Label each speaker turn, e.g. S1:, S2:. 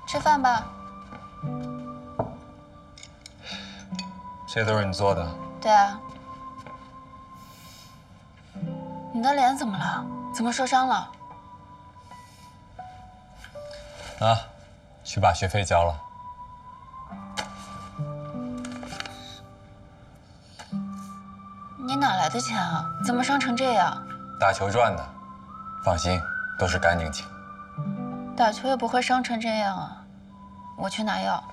S1: 吃饭吧。
S2: 这都是你做的？
S1: 对啊。你的脸怎么了？怎么受伤了？
S2: 啊，去把学费交了。
S1: 你哪来的钱啊？怎么伤成这样？
S2: 打球赚的，放心，都是干净钱。
S1: 打球也不会伤成这样啊。我去拿药。